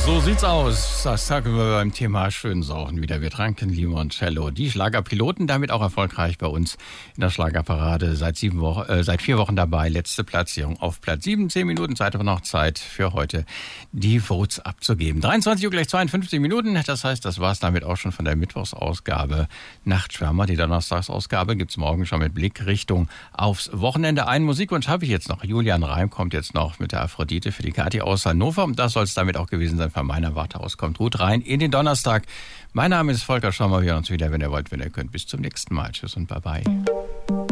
So sieht's aus. Das sagen wir beim Thema Schönsauchen wieder. Wir tranken Limoncello. Die Schlagerpiloten, damit auch erfolgreich bei uns in der Schlagerparade. Seit 4 Wochen dabei. Letzte Platzierung auf Platz 7. 10 Minuten Zeit, aber noch Zeit für heute, die Votes abzugeben. 23 Uhr gleich 52 Minuten. Das heißt, das war's damit auch schon von der Mittwochsausgabe Nachtschwärmer. Die Donnerstagsausgabe gibt's morgen schon mit Blickrichtung aufs Wochenende. Einen Musikwunsch habe ich jetzt noch. Julian Reim kommt jetzt noch mit der Aphrodite für die Kathi aus Hannover. Und das soll es damit auch gewesen sein. Von meiner Warte aus kommt gut rein in den Donnerstag. Mein Name ist Volker Schommer. Wir hören uns wieder, wenn ihr wollt, wenn ihr könnt. Bis zum nächsten Mal. Tschüss und Bye-bye.